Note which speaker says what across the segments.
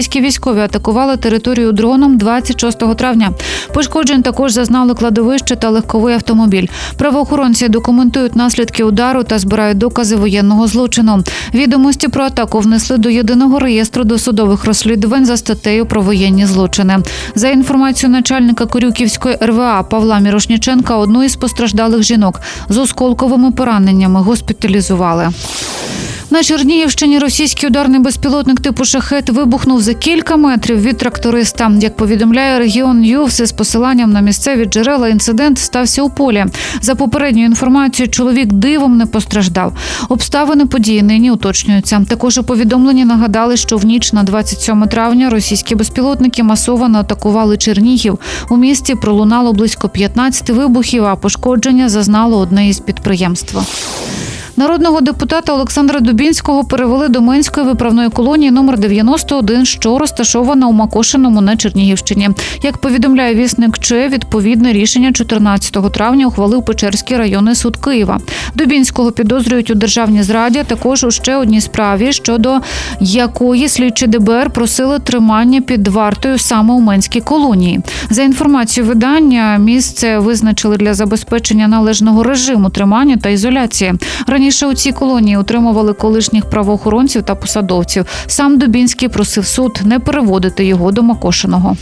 Speaker 1: Військові атакували територію дроном 26 травня. Пошкоджень також зазнали кладовище та легковий автомобіль. Правоохоронці документують наслідки удару та збирають докази воєнного злочину. Відомості про атаку внесли до єдиного реєстру досудових розслідувань за статтею про воєнні злочини. За інформацією начальника Корюківської РВА Павла Мірошніченка, одну із постраждалих жінок з осколковими пораненнями госпіталізували. На Чернігівщині російський ударний безпілотник типу «Шахет» вибухнув за кілька метрів від тракториста. Як повідомляє регіон Ньюс із посиланням на місцеві джерела, інцидент стався у полі. За попередньою інформацією, чоловік дивом не постраждав. Обставини події нині уточнюються. Також у повідомленні нагадали, що в ніч на 27 травня російські безпілотники масово атакували Чернігів. У місті пролунало близько 15 вибухів, а пошкодження зазнало одне із підприємств. Народного депутата Олександра Дубінського перевели до Менської виправної колонії номер 91, що розташована у Макошиному на Чернігівщині. Як повідомляє вісник ЧЕ, відповідне рішення 14 травня ухвалив Печерський районний суд Києва. Дубінського підозрюють у державній зраді, а також у ще одній справі, щодо якої слідчі ДБР просили тримання під вартою саме у Менській колонії. За інформацією видання, місце визначили для забезпечення належного режиму тримання та ізоляції. Раніше у цій колонії утримували колишніх правоохоронців та посадовців. Сам Дубінський просив суд не переводити його до Макошиного.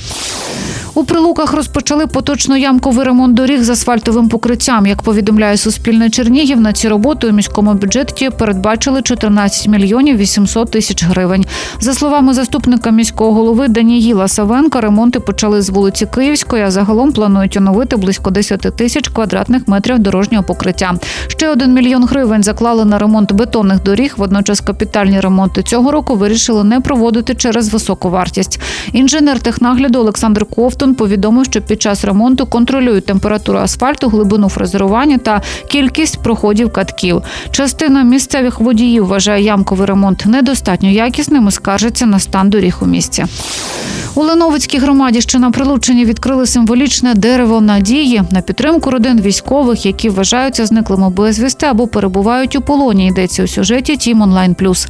Speaker 1: У Прилуках розпочали поточно-ямковий ремонт доріг з асфальтовим покриттям. Як повідомляє Суспільне Чернігів, на ці роботи у міському бюджеті передбачили 14 мільйонів 800 тисяч гривень. За словами заступника міського голови Даніїла Савенка, ремонти почали з вулиці Київської, а загалом планують оновити близько 10 тисяч квадратних метрів дорожнього покриття. Ще 1 мільйон гривень заклали на ремонт бетонних доріг. Водночас капітальні ремонти цього року вирішили не проводити через високу вартість. Інженер технагляду Олександр Ковтун повідомив, що під час ремонту контролюють температуру асфальту, глибину фрезерування та кількість проходів катків. Частина місцевих водіїв вважає ямковий ремонт недостатньо якісним і скаржиться на стан доріг у місті. У Леновицькій громаді, що на Прилуччині, відкрили символічне дерево надії на підтримку родин військових, які вважаються зниклими безвісти або перебувають у полоні, йдеться у сюжеті Team Online+.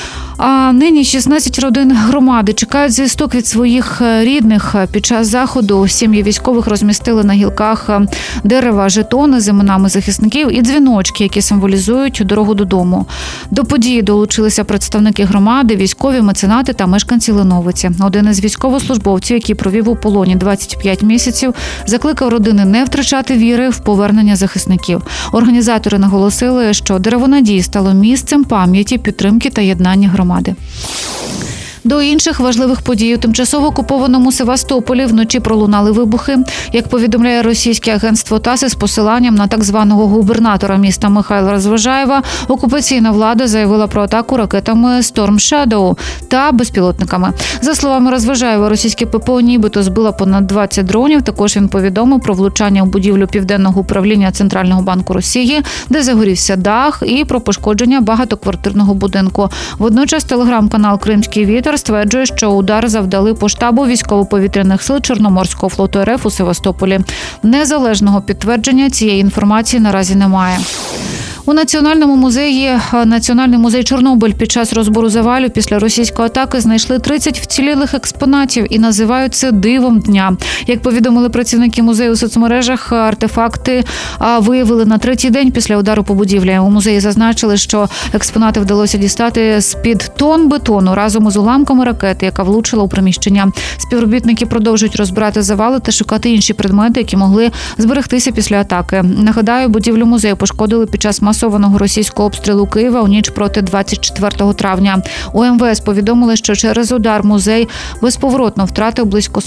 Speaker 1: А нині 16 родин громади чекають звісток від своїх рідних. Під час заходу сім'ї військових розмістили на гілках дерева жетони з іменами захисників і дзвіночки, які символізують дорогу додому. До події долучилися представники громади, військові, меценати та мешканці Леновиці. Один із військовослужбовців, який провів у полоні 25 місяців, закликав родини не втрачати віри в повернення захисників. Організатори наголосили, що дерево надії стало місцем пам'яті, підтримки та єднання громади. До інших важливих подій у тимчасово окупованому Севастополі вночі пролунали вибухи. Як повідомляє російське агентство ТАСС із посиланням на так званого губернатора міста Михайла Розважаєва, окупаційна влада заявила про атаку ракетами Storm Shadow та безпілотниками. За словами Розважаєва, російське ППО нібито збило понад 20 дронів. Також він повідомив про влучання у будівлю Південного управління Центрального банку Росії, де загорівся дах, і про пошкодження багатоквартирного будинку. Водночас телеграм-канал «Кримський вітер» стверджує, що удар завдали по штабу військово-повітряних сил Чорноморського флоту РФ у Севастополі. Незалежного підтвердження цієї інформації наразі немає. У Національний музей Чорнобиль під час розбору завалів після російської атаки знайшли 30 вцілілих експонатів і називають це дивом дня. Як повідомили працівники музею у соцмережах, артефакти виявили на третій день після удару по будівлі. У музеї зазначили, що експонати вдалося дістати з-під тонн бетону разом із уламками ракети, яка влучила у приміщення. Співробітники продовжують розбирати завали та шукати інші предмети, які могли зберегтися після атаки. Нагадаю, будівлю музею пошкодили під час масованого російського обстрілу Києва у ніч проти 24 травня. У МВС повідомили, що через удар музей безповоротно втратив близько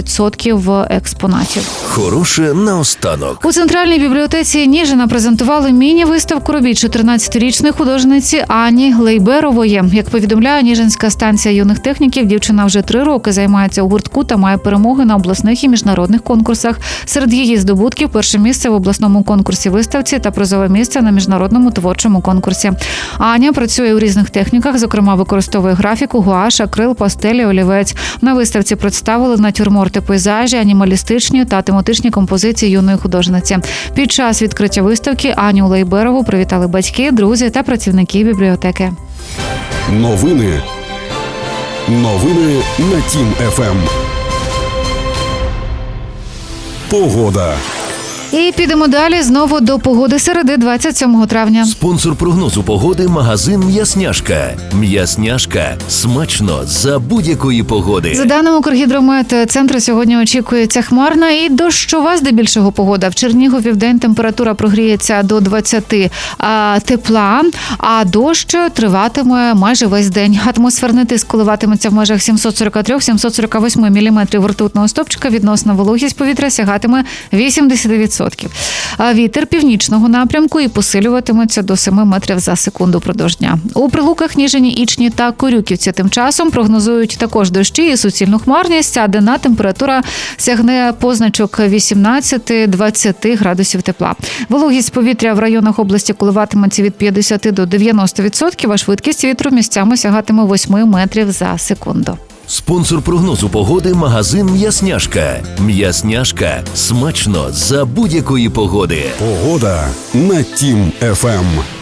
Speaker 1: 40% експонатів.
Speaker 2: Хороше наостанок.
Speaker 1: У Центральній бібліотеці Ніжина презентували міні-виставку робіт 14-річної художниці Ані Лейберової. Як повідомляє Ніжинська станція юних техніків, дівчина вже 3 роки займається у гуртку та має перемоги на обласних і міжнародних конкурсах. Серед її здобутків – перше місце в обласному конкурсі-виставці та призове місце на міжнародному творчому конкурсі. Аня працює у різних техніках, зокрема використовує графіку, гуаш, акрил, пастелі, олівець. На виставці представили натюрморти, пейзажі, анімалістичні та тематичні композиції юної художниці. Під час відкриття виставки Аню Лейберову привітали батьки, друзі та працівники бібліотеки.
Speaker 2: Новини
Speaker 3: Новини на Тім ФМ. Погода.
Speaker 1: І підемо далі знову до погоди середи 27 травня.
Speaker 2: Спонсор прогнозу погоди – магазин «М'ясняшка». «М'ясняшка» – смачно за будь-якої погоди.
Speaker 1: За даними Укргідрометцентру, сьогодні очікується хмарна і дощова здебільшого погода. В Чернігові вдень температура прогріється до 20 тепла, а дощ триватиме майже весь день. Атмосферний тиск коливатиметься в межах 743-748 міліметрів ртутного стовпчика. Відносна вологість повітря сягатиме 89%. А вітер північного напрямку і посилюватиметься до 7 метрів за секунду продовж дня. У Прилуках, Ніжині, Ічні та Корюківці тим часом прогнозують також дощі і суцільну хмарність, а денна температура сягне позначок 18-20 градусів тепла. Вологість повітря в районах області коливатиметься від 50 до 90%, а швидкість вітру місцями сягатиме 8 метрів за секунду.
Speaker 2: Спонсор прогнозу погоди – магазин «М'ясняшка». «М'ясняшка» – смачно за будь-якої погоди.
Speaker 3: Погода на Тім ФМ.